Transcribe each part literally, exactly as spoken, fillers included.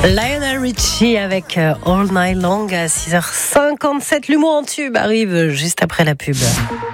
Lionel Richie avec All Night Long à six heures cinquante-sept. L'humour en tube arrive juste après la pub.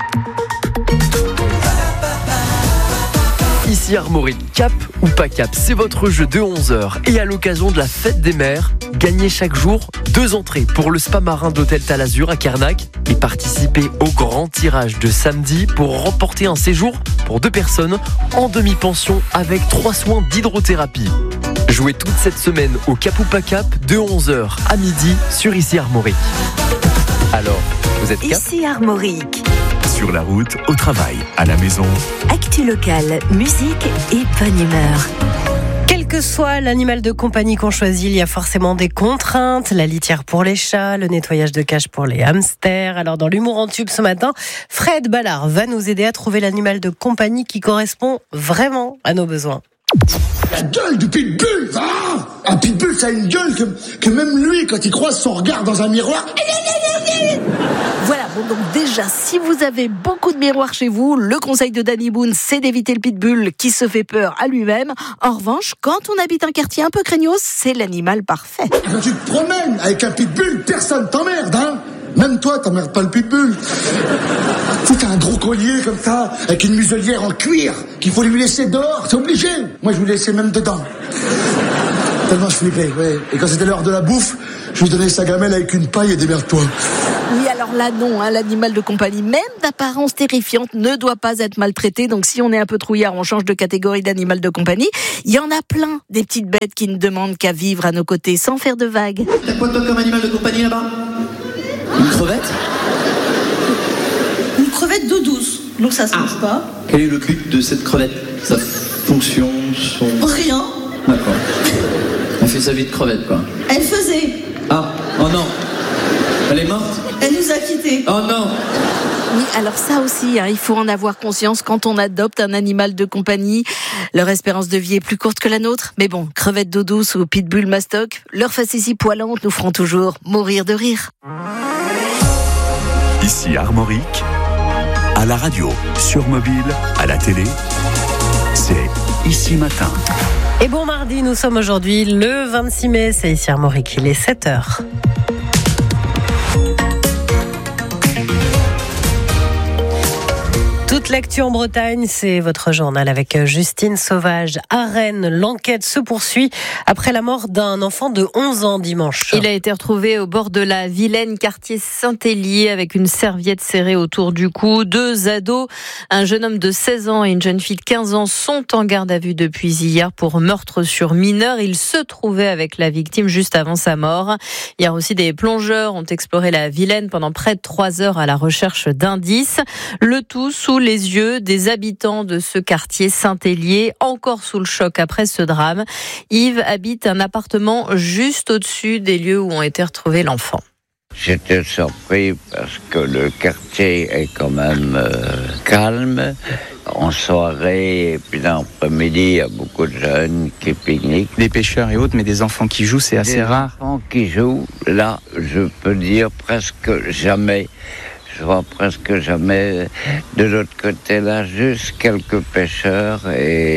Ici Armorique, cap ou pas cap, c'est votre jeu de onze heures. Et à l'occasion de la fête des mers, gagnez chaque jour deux entrées pour le spa marin d'Hôtel Talazur à Carnac et participez au grand tirage de samedi pour remporter un séjour pour deux personnes en demi-pension avec trois soins d'hydrothérapie. Jouez toute cette semaine au cap ou pas cap de onze heures à midi sur Ici Armorique. Alors, vous êtes cap ? Ici Armorique. Sur la route, au travail, à la maison. Actu locale, musique et bonne humeur. Quel que soit l'animal de compagnie qu'on choisit, il y a forcément des contraintes. La litière pour les chats, le nettoyage de cage pour les hamsters. Alors dans l'humour en tube ce matin, Fred Ballard va nous aider à trouver l'animal de compagnie qui correspond vraiment à nos besoins. La gueule du pitbull, ah un pitbull, ça a une gueule que, que même lui, quand il croise son regard dans un miroir... Voilà, bon donc déjà, si vous avez beaucoup de miroirs chez vous, le conseil de Danny Boone, c'est d'éviter le pitbull qui se fait peur à lui-même. En revanche, quand on habite un quartier un peu craignos, c'est l'animal parfait. Quand tu te promènes avec un pitbull, personne t'emmerde, hein. Même toi, t'emmerdes pas le pitbull. Tu t'as un gros collier comme ça, avec une muselière en cuir, qu'il faut lui laisser dehors, c'est obligé. Moi, je vous laissais même dedans. Tellement je flippais, ouais. Et quand c'était l'heure de la bouffe, je lui donnais sa gamelle avec une paille et démerde-toi. Oui, alors là, non, hein, l'animal de compagnie, même d'apparence terrifiante, ne doit pas être maltraité. Donc, si on est un peu trouillard, on change de catégorie d'animal de compagnie. Il y en a plein, des petites bêtes qui ne demandent qu'à vivre à nos côtés sans faire de vagues. T'as quoi, toi, comme animal de compagnie, là-bas ? Une crevette ? Une crevette d'eau douce, donc ça se mange ah. pas. Quel est le but de cette crevette ? Sa fonction, son... Rien. D'accord. Elle fait sa vie de crevette, quoi. Elle faisait. Ah, oh non. Elle est morte ? Elle nous a quittés. Oh non. Oui, alors ça aussi, hein, il faut en avoir conscience quand on adopte un animal de compagnie. Leur espérance de vie est plus courte que la nôtre. Mais bon, crevettes d'eau douce ou pitbull mastoc, leurs facéties poilantes nous feront toujours mourir de rire. Ici Armorique, à la radio, sur mobile, à la télé, c'est Ici Matin. Et bon mardi, nous sommes aujourd'hui le vingt-six mai, c'est Ici Armorique, il est sept heures. Toute l'actu en Bretagne, c'est votre journal avec Justine Sauvage. À Rennes, l'enquête se poursuit après la mort d'un enfant de onze ans dimanche. Il a été retrouvé au bord de la Vilaine, quartier Saint-Hélier, avec une serviette serrée autour du cou. Deux ados, un jeune homme de seize ans et une jeune fille de quinze ans, sont en garde à vue depuis hier pour meurtre sur mineur. Ils se trouvaient avec la victime juste avant sa mort. Hier aussi, des plongeurs ont exploré la Vilaine pendant près de trois heures à la recherche d'indices. Le tout sous les yeux des habitants de ce quartier Saint-Hélier, encore sous le choc après ce drame. Yves habite un appartement juste au-dessus des lieux où ont été retrouvés l'enfant. J'étais surpris parce que le quartier est quand même euh, calme. En soirée et puis dans l'après-midi, il y a beaucoup de jeunes qui pique-niquent. Des pêcheurs et autres, mais des enfants qui jouent, c'est assez des rare. Des enfants qui jouent, là, je peux dire presque jamais. Je vois presque jamais. De l'autre côté, là, juste quelques pêcheurs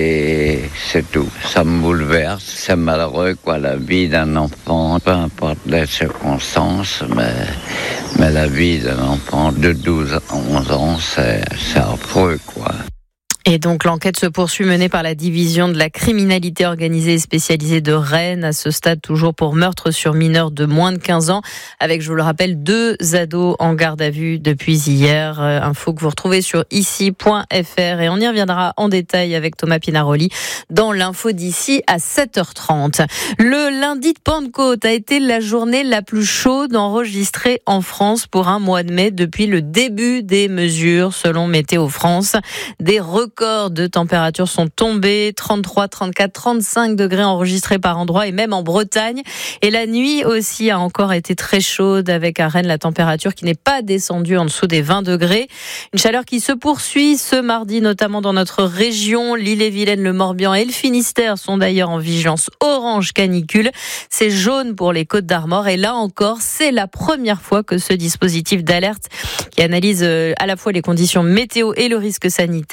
et c'est tout. Ça me bouleverse. C'est malheureux, quoi, la vie d'un enfant, peu importe les circonstances, mais, mais la vie d'un enfant de douze à onze ans, c'est, c'est affreux, quoi. Et donc l'enquête se poursuit, menée par la division de la criminalité organisée et spécialisée de Rennes, à ce stade toujours pour meurtre sur mineur de moins de quinze ans, avec, je vous le rappelle, deux ados en garde à vue depuis hier. Info que vous retrouvez sur ici point f r, et on y reviendra en détail avec Thomas Pinaroli dans l'info d'ici à sept heures trente. Le lundi de Pentecôte a été la journée la plus chaude enregistrée en France pour un mois de mai depuis le début des mesures, selon Météo France. Des records de température sont tombés, trente-trois, trente-quatre, trente-cinq degrés enregistrés par endroit, et même en Bretagne. Et la nuit aussi a encore été très chaude, avec à Rennes la température qui n'est pas descendue en dessous des vingt degrés. Une chaleur qui se poursuit ce mardi, notamment dans notre région. L'Ille-et-Vilaine, le Morbihan et le Finistère sont d'ailleurs en vigilance orange canicule. C'est jaune pour les Côtes-d'Armor, et là encore, c'est la première fois que ce dispositif d'alerte qui analyse à la fois les conditions météo et le risque sanitaire, donc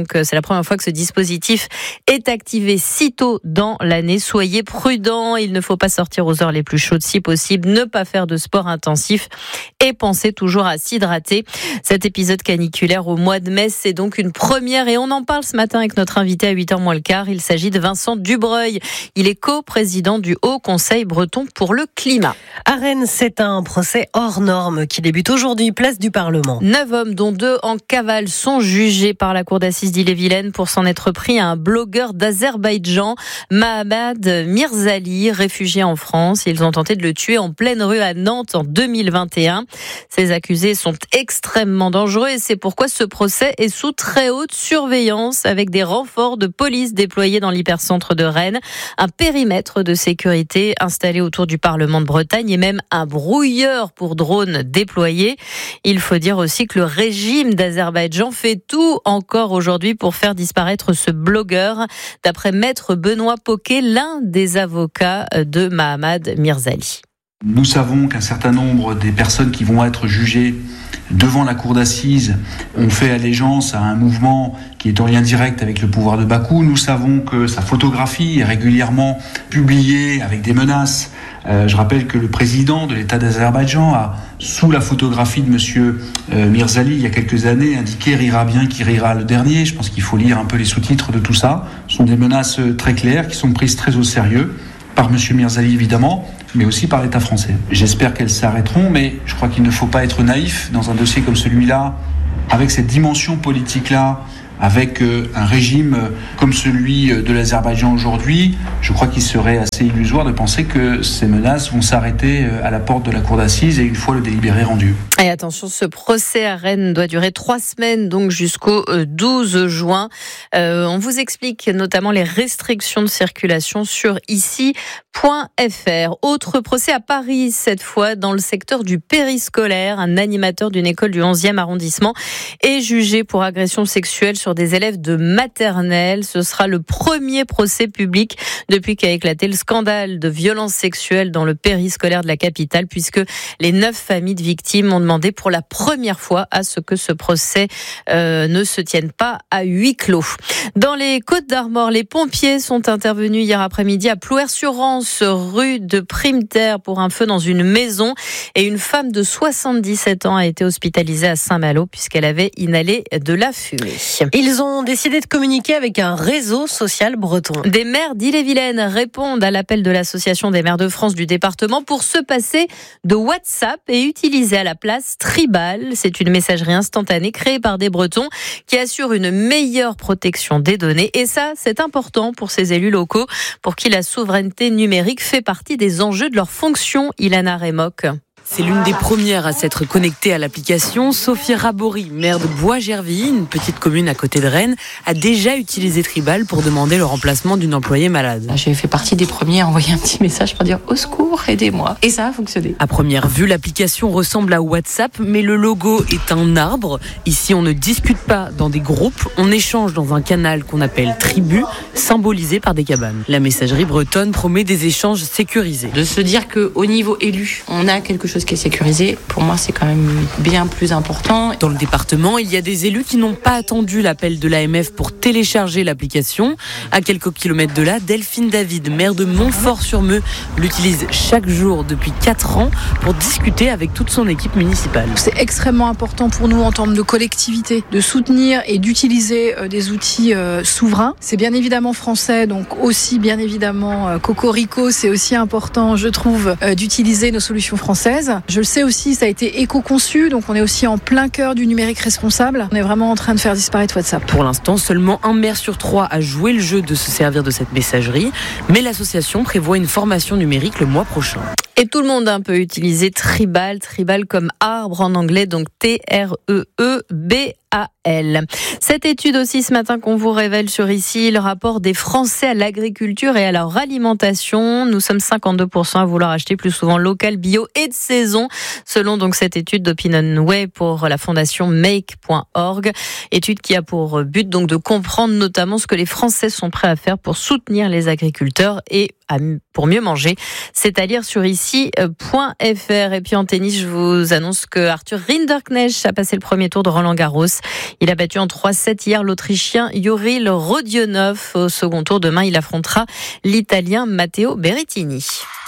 Donc c'est la première fois que ce dispositif est activé si tôt dans l'année. Soyez prudents, il ne faut pas sortir aux heures les plus chaudes si possible, ne pas faire de sport intensif et pensez toujours à s'hydrater. Cet épisode caniculaire au mois de mai, c'est donc une première et on en parle ce matin avec notre invité à huit heures moins le quart. Il s'agit de Vincent Dubreuil. Il est co-président du Haut Conseil breton pour le climat. À Rennes, c'est un procès hors norme qui débute aujourd'hui, place du Parlement. Neuf hommes, dont deux en cavale, sont jugés par la cour d'assises d'Ille-et-Vilaine pour s'en être pris à un blogueur d'Azerbaïdjan, Mahamad Mirzali, réfugié en France. Ils ont tenté de le tuer en pleine rue à Nantes en deux mille vingt et un. Ces accusés sont extrêmement dangereux et c'est pourquoi ce procès est sous très haute surveillance avec des renforts de police déployés dans l'hypercentre de Rennes, un périmètre de sécurité installé autour du Parlement de Bretagne et même un brouilleur pour drones déployé. Il faut dire aussi que le régime d'Azerbaïdjan fait tout encore aujourd'hui pour faire disparaître ce blogueur, d'après maître Benoît Poquet, l'un des avocats de Mahamad Mirzali. Nous savons qu'un certain nombre des personnes qui vont être jugées devant la cour d'assises ont fait allégeance à un mouvement qui est en lien direct avec le pouvoir de Bakou. Nous savons que sa photographie est régulièrement publiée avec des menaces. Euh, je rappelle que le président de l'État d'Azerbaïdjan a, sous la photographie de monsieur euh, Mirzali, il y a quelques années, indiqué « rira bien qui rira le dernier ». Je pense qu'il faut lire un peu les sous-titres de tout ça. Ce sont des menaces très claires qui sont prises très au sérieux par monsieur Mirzali évidemment, mais aussi par l'État français. J'espère qu'elles s'arrêteront, mais je crois qu'il ne faut pas être naïf dans un dossier comme celui-là, avec cette dimension politique-là, avec un régime comme celui de l'Azerbaïdjan aujourd'hui. Je crois qu'il serait assez illusoire de penser que ces menaces vont s'arrêter à la porte de la cour d'assises et une fois le délibéré rendu. Et attention, ce procès à Rennes doit durer trois semaines, donc jusqu'au douze juin. Euh, on vous explique notamment les restrictions de circulation sur ici point f r. Autre procès à Paris, cette fois dans le secteur du périscolaire. Un animateur d'une école du onzième arrondissement est jugé pour agression sexuelle sur des élèves de maternelle. Ce sera le premier procès public depuis qu'a éclaté le scandale de violences sexuelles dans le périscolaire de la capitale, puisque les neuf familles de victimes ont demandé pour la première fois à ce que ce procès euh, ne se tienne pas à huis clos. Dans les Côtes-d'Armor, les pompiers sont intervenus hier après-midi à Plouer-sur-Rance, rue de Primeterre, pour un feu dans une maison. Et une femme de soixante-dix-sept ans a été hospitalisée à Saint-Malo puisqu'elle avait inhalé de la fumée. Ils ont décidé de communiquer avec un réseau social breton. Des maires d'Ille-et-Vilaine répondent à l'appel de l'Association des maires de France du département pour se passer de WhatsApp et utiliser à la place Tribal. C'est une messagerie instantanée créée par des Bretons qui assure une meilleure protection des données. Et ça, c'est important pour ces élus locaux pour qui la souveraineté numérique fait partie des enjeux de leur fonction. Ilana Remoc. C'est l'une des premières à s'être connectée à l'application. Sophie Rabory, maire de Bois-Gerville, une petite commune à côté de Rennes, a déjà utilisé Tribal pour demander le remplacement d'une employée malade. J'ai fait partie des premiers à envoyer un petit message pour dire « Au secours, aidez-moi ». Et ça a fonctionné. À première vue, l'application ressemble à WhatsApp, mais le logo est un arbre. Ici, on ne discute pas dans des groupes, on échange dans un canal qu'on appelle tribu, symbolisé par des cabanes. La messagerie bretonne promet des échanges sécurisés. De se dire qu'au niveau élu, on a quelque chose qui est sécurisé, pour moi c'est quand même bien plus important. Dans le département, il y a des élus qui n'ont pas attendu l'appel de l'A M F pour télécharger l'application. À quelques kilomètres de là, Delphine David, maire de Montfort-sur-Meux, l'utilise chaque jour depuis quatre ans pour discuter avec toute son équipe municipale. C'est extrêmement important pour nous en termes de collectivité, de soutenir et d'utiliser des outils souverains. C'est bien évidemment français, donc aussi bien évidemment Cocorico, c'est aussi important, je trouve, d'utiliser nos solutions françaises. Je le sais aussi, ça a été éco-conçu, donc on est aussi en plein cœur du numérique responsable. On est vraiment en train de faire disparaître WhatsApp. Pour l'instant, seulement un maire sur trois a joué le jeu de se servir de cette messagerie, mais l'association prévoit une formation numérique le mois prochain. Et tout le monde hein, peut utiliser Tribal, Tribal comme arbre en anglais, donc T R E E B A L. Cette étude aussi ce matin qu'on vous révèle sur ici, le rapport des Français à l'agriculture et à leur alimentation. Nous sommes cinquante-deux pour cent à vouloir acheter plus souvent local, bio et de saison, selon donc cette étude d'OpinionWay pour la fondation make point org. Étude qui a pour but donc de comprendre notamment ce que les Français sont prêts à faire pour soutenir les agriculteurs et pour mieux manger. C'est à lire sur ici. aussi point f r. Et puis en tennis, je vous annonce que Arthur Rinderknecht a passé le premier tour de Roland-Garros. Il a battu en trois sept hier l'Autrichien Juril Rodionov. Au second tour, demain, il affrontera l'Italien Matteo Berrettini.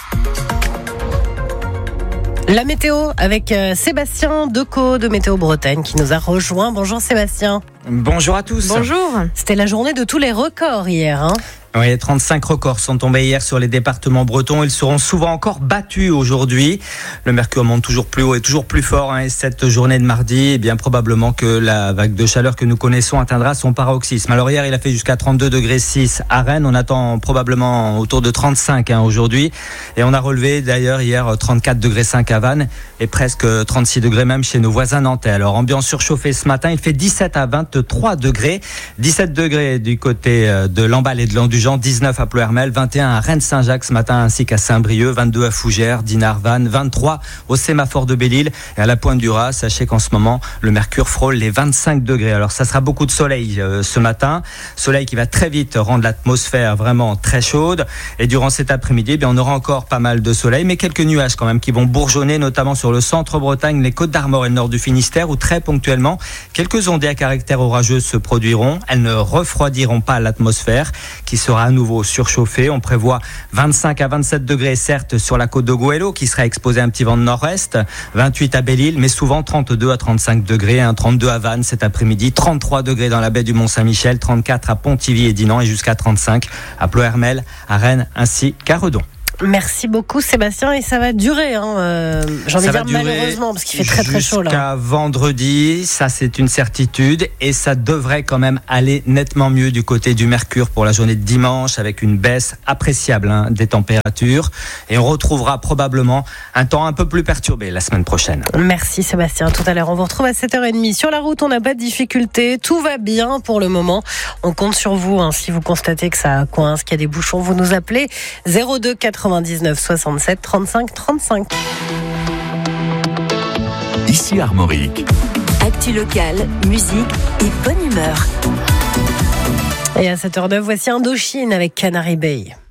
La météo avec Sébastien Decaux de Météo Bretagne qui nous a rejoint. Bonjour Sébastien. Bonjour à tous. Bonjour. C'était la journée de tous les records hier, hein. Oui, trente-cinq records sont tombés hier sur les départements bretons. Ils seront souvent encore battus aujourd'hui. Le mercure monte toujours plus haut et toujours plus fort. Hein, et cette journée de mardi, eh bien probablement que la vague de chaleur que nous connaissons atteindra son paroxysme. Alors hier, il a fait jusqu'à trente-deux degrés six à Rennes. On attend probablement autour de trente-cinq hein, aujourd'hui. Et on a relevé d'ailleurs hier trente-quatre degrés cinq à Vannes et presque trente-six degrés même chez nos voisins nantais. Alors ambiance surchauffée ce matin. Il fait dix-sept à vingt-trois degrés. dix-sept degrés du côté de Lamballe et de Landujan. dix-neuf à Ploërmel, vingt et un à Rennes-Saint-Jacques ce matin ainsi qu'à Saint-Brieuc, vingt-deux à Fougères, Dinard, Vannes, vingt-trois au sémaphore de Belle-Île et à la Pointe du Raz. Sachez qu'en ce moment, le mercure frôle les vingt-cinq degrés. Alors ça sera beaucoup de soleil euh, ce matin. Soleil qui va très vite rendre l'atmosphère vraiment très chaude. Et durant cet après-midi, eh bien, on aura encore pas mal de soleil, mais quelques nuages quand même qui vont bourgeonner, notamment sur le centre Bretagne, les Côtes d'Armor et le nord du Finistère, où très ponctuellement, quelques ondées à caractère orageux se produiront. Elles ne refroidiront pas l'atmosphère qui sera à nouveau surchauffé. On prévoit vingt-cinq à vingt-sept degrés certes sur la côte de Goëlo qui sera exposée à un petit vent de nord-ouest, vingt-huit à Belle-Île, mais souvent trente-deux à trente-cinq degrés, hein, trente-deux à Vannes cet après-midi, trente-trois degrés dans la baie du Mont-Saint-Michel, trente-quatre à Pontivy et Dinan et jusqu'à trente-cinq à Ploërmel, à Rennes ainsi qu'à Redon. Merci beaucoup Sébastien et ça va durer, hein, euh, j'ai envie de dire malheureusement parce qu'il fait très très chaud là. Jusqu'à vendredi, ça c'est une certitude et ça devrait quand même aller nettement mieux du côté du mercure pour la journée de dimanche avec une baisse appréciable hein, des températures et on retrouvera probablement un temps un peu plus perturbé la semaine prochaine. Merci Sébastien, tout à l'heure on vous retrouve à sept heures trente. Sur la route on n'a pas de difficultés, tout va bien pour le moment, on compte sur vous hein, si vous constatez que ça coince, qu'il y a des bouchons, vous nous appelez zéro deux quatre-vingt-dix-neuf soixante-sept trente-cinq trente-cinq. Ici Armorique. Actu locale, musique et bonne humeur. Et à sept heures zéro neuf, voici Indochine avec Canary Bay.